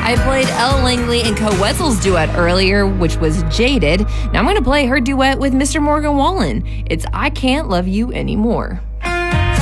I played Elle Langley and Co Wetzel's duet earlier, which was Jaded. Now I'm going to play her duet with Mr. Morgan Wallen. It's I Can't Love You Anymore.